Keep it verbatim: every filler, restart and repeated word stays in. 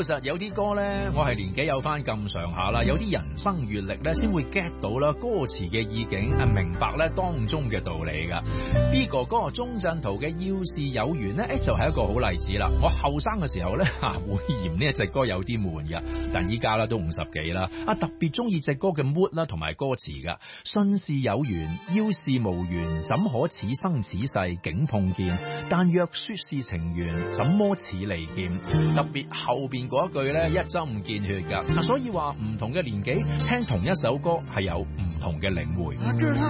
實有啲歌咧，我係年紀有翻咁上下啦，有啲人生閱歷咧，先會 get 到啦歌詞嘅意境，啊明白咧當中嘅道理噶。B 哥哥鍾鎮濤嘅要是有緣咧，誒就係一個好例子啦。我後生嘅時候咧，吓會嫌呢一隻歌有啲悶噶，但依家啦都五十幾啦，啊特別中意隻歌嘅 mood 啦同埋歌詞噶。信是有緣，要是無緣，怎可此生此世竟碰見？但若說是情緣，怎麼似利劍？特別後邊嗰一句咧，一針見血噶。所以話唔同嘅年紀聽同一首歌係有唔同嘅領會。